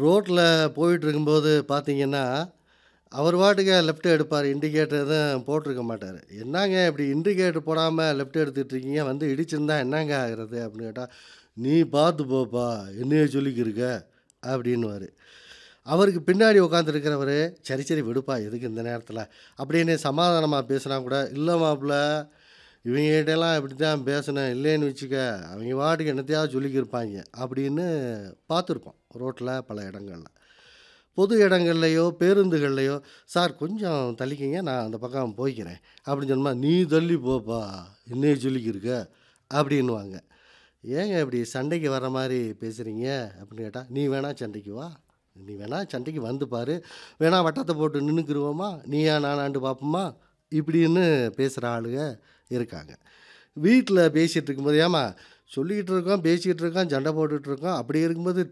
ரோட்ல போயிட்டு இருக்கும்போது பார்த்தீங்கன்னா, அவர் பாட்டுக்கு லெஃப்ட் எடுப்பாரு. இண்டிகேட்டர் எதுவும் போட்டிருக்க மாட்டாரு. "என்னாங்க இப்படி இண்டிகேட்டர் போடாம லெஃப்ட் எடுத்துட்டு இருக்கீங்க? வந்து இடிச்சிருந்தா என்னங்க ஆகுறது?" அப்படின்னு கேட்டா, "நீ பார்த்து போப்பா, என்னைய சொல்லிக்கிருக்க" அப்படின்னுவாரு. அவருக்கு பின்னாடி உட்காந்துருக்கிறவரு, "சரி, சரி விடுப்பா, எதுக்கு இந்த நேரத்தில" அப்படின்னு சமாதானமா பேசினா கூட, "இல்ல மாப்ள, இவங்ககிட்டலாம் இப்படித்தான் பேசணும். இல்லைன்னு வச்சுக்க, அவங்க பாட்டுக்கு என்னத்தையாவது சொல்லிக்கிருப்பாய்ங்க" அப்படின்னு பார்த்துருப்போம், ரோட்ல பல இடங்கள்ல. பொது இடங்கள்லயோ, பேருந்துகள்லயோ, "சார் கொஞ்சம் தள்ளிக்கங்க, நான் அந்த பக்கம் போய்க்கிறேன்" அப்படின்னு சொன்னோம்னா, "நீ தள்ளி போப்பா, என்னைய சொல்லிக்கிருக்க" அப்படின்னுவாங்க. "ஏங்க இப்படி சண்டைக்கு வர்ற மாரி பேசுறீங்க?" அப்படின்னு கேட்டா, "நீ வேணா சண்டைக்கு வா. நீ வேணா சண்டைக்கு வந்து பாரு. வேணா வட்டத்த போட்டு நின்னுக்குருவோமா? நீயா நானான்ட்டு பார்ப்போமா?" இப்படின்னு பேசுற ஆளுங்க இருக்காங்க. வீட்ல பேசிட்டு இருக்கும்போது, "ஏம்மா சொல்லிக்கிட்டு இருக்கோம், பேசிக்கிட்டு இருக்கோம், சண்டை போட்டுட்டு இருக்கோம். அப்படி இருக்கும்போது